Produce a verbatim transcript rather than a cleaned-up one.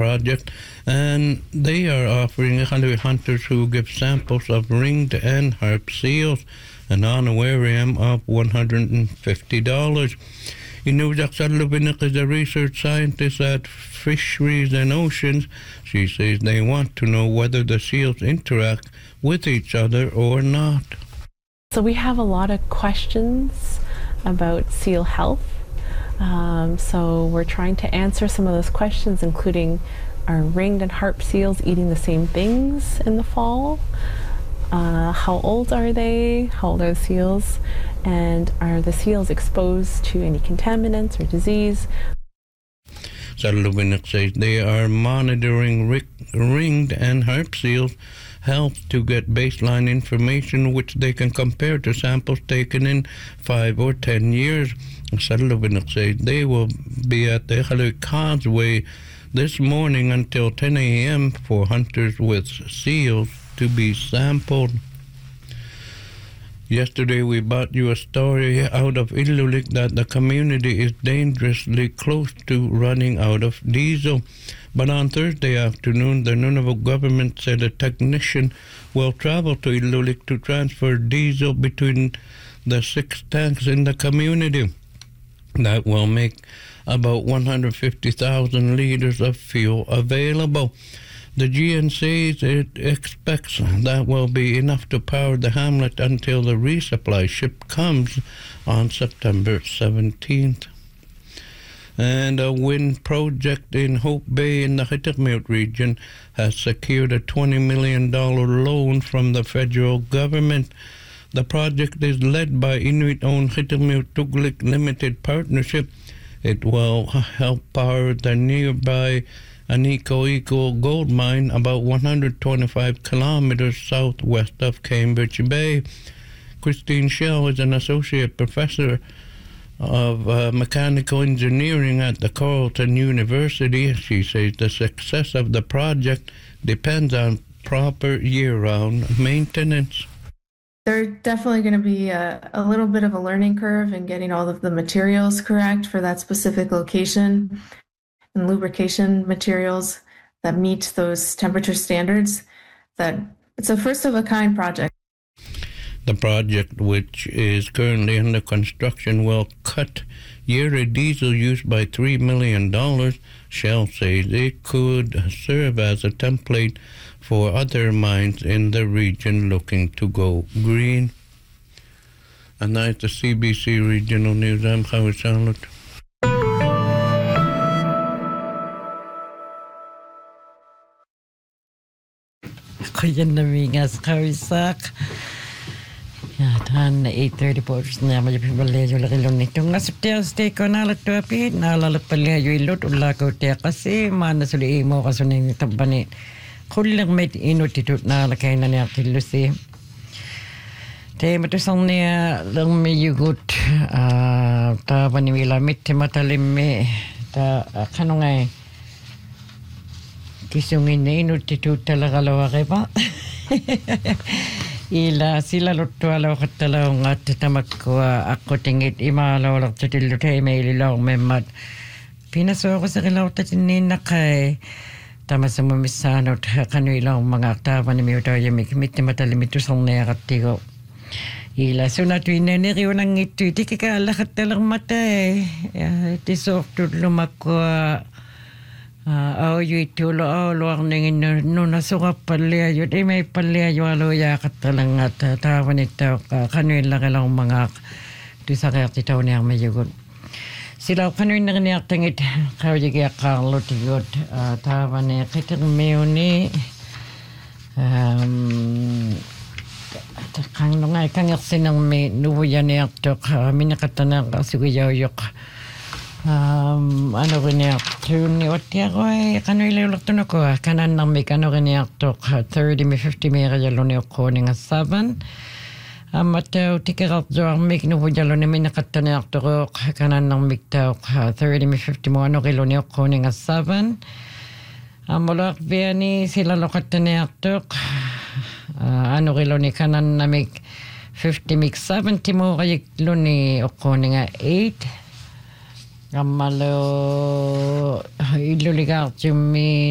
project, and they are offering hunters who give samples of ringed and harp seals an honorarium of one hundred fifty dollars. Inujak Sadlubinik is a research scientist at Fisheries and Oceans. She says they want to know whether the seals interact with each other or not. So we have a lot of questions about seal health. Um, so we're trying to answer some of those questions, including, are ringed and harp seals eating the same things in the fall? Uh, how old are they? How old are the seals? And are the seals exposed to any contaminants or disease? Sadlubinik says they are monitoring ri- ringed and harp seals' health to get baseline information which they can compare to samples taken in five or ten years. Sadlubinik says they will be at the Haluk Causeway this morning until ten a.m. for hunters with seals to be sampled. Yesterday we brought you a story out of Ilulik that the community is dangerously close to running out of diesel. But on Thursday afternoon, the Nunavut government said a technician will travel to Ilulik to transfer diesel between the six tanks in the community. That will make about one hundred fifty thousand liters of fuel available. The G N says it expects that will be enough to power the hamlet until the resupply ship comes on September seventeenth. And a wind project in Hope Bay in the Hitikmut region has secured a twenty million dollars loan from the federal government. The project is led by Inuit-owned Hitikmut Tuglik Limited Partnership. It will help power the nearby Aniko Eco gold mine about one hundred twenty-five kilometers southwest of Cambridge Bay. Christine Schell is an associate professor of uh, mechanical engineering at the Carleton University. She says the success of the project depends on proper year-round maintenance. There's definitely going to be a, a little bit of a learning curve in getting all of the materials correct for that specific location, and lubrication materials that meet those temperature standards. That it's a first-of-a-kind project. The project, which is currently under construction, will cut yearly diesel use by three million dollars. Shell says it could serve as a template for other mines in the region looking to go green. And that's the C B C Regional News. I'm Howard Charlotte. Kuyan na mingas kawisak. Tan eight thirty ports na malipibale yung lakilong nito. Nga saptiya stay ko na latwapit. Nalalapalya yung ilot. Ula ko tiya kasi manasuli mo kasunin yung tabanit. Kulang may inutitut na lakay na niya kilusi. Te matusang niya lang may yugot. Ta panimilamit te matalim me. Ta kanong ngay. Kisungin na inutitut talaga lawa kay pa. Ila sila lutwa law katalaw nga tatamak ko ako tingit imalaw lang tutilot ay may ilaw memat. Pinaso ako sa kilaw tatinin na kay tama sa mumisano kanu ilang mga aktaban ni miyo tayo mikimit na matalimito sa nga katigo. Ila sunat winaniriw ng ito iti kikalakat talang matay. Iti sokto lumakwa. Aw yu itulo aw luang ningin no nasuka palya yu di may palya yu alo ya katalang at tawan ito kanuin lang lang mga di sa kaya titaw niya may yugot. Sila kanuin na niya tangit kaw yagi akalo tigot tawan niya kitang mayo ni kang nungay kang yaksinang may nubuya niya ito minakatanang kasiguyaw yuk. Um, ano ganyan tuni otia ko ay kano ilulok to ko kanan nang may kano ganyan to thirty me fifty me rayalo ni ko ni nga seven amataw tikirat jo ang make no jalo ni may nakatana to ko kanan nang make to thirty me fifty mo ano kilo ni ko ni nga seven amolak biani sila lokatana to ano kilo ni kanan na make fifty me seventy mo kay kilo ni ko ni nga eight Amalo iluligar jumi